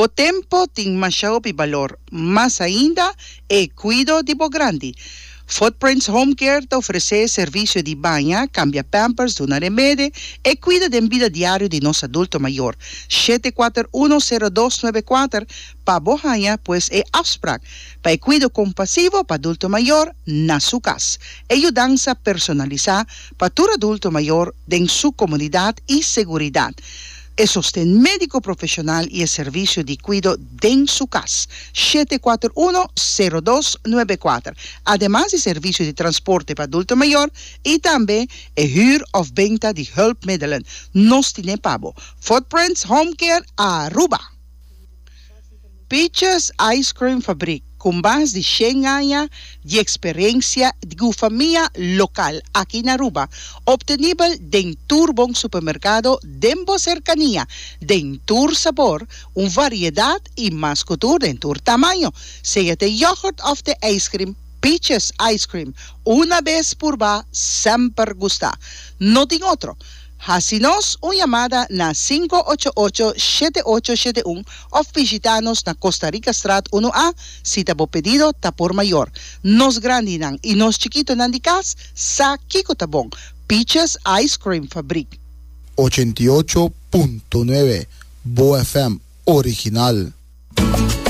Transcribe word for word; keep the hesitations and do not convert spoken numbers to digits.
Botempo tem masyao pi valor. Mas ainda, e cuido di Bograndi. Footprints Home Care te oferece serviço de banha, cambia pampers, dona remédio e cuida da vida diária de nosso adulto maior. sete quatro um zero dois nove quatro para Bohanha, pois é afspraak. Para cuido compassivo para adulto maior na sua casa. Ajudança personalizada para todo adulto maior em sua comunidade e segurança. E sostén médico profissional e serviço de cuido em sua casa. sete quatro um zero dois nove quatro. Además de serviço de transporte para adulto maior e também é huur of venta de hulpmiddelen. Nos tiene pabo. Footprints Home Care Aruba. Peaches Ice Cream Fabric. Com mais de cem anos de experiência de família local aqui na Aruba, obtenível dentro do bom supermercado dentro cercania, dentro sabor, uma variedade e mais cultura dentro tamanho, seja de yogurt ou de ice cream. Peaches Ice Cream, uma vez por vez, sempre gusta. Não tem outro. Hacinos uma chamada na cinco oito oito sete oito sete um ou visitanos na Costa Rica Strat um A, se tabo pedido tá por maior. Nos grande nang e nos chiquito nang di cas, sa kiko tabong. Peaches Ice Cream Fabric. ochenta y ocho punto nueve Bo F M Original.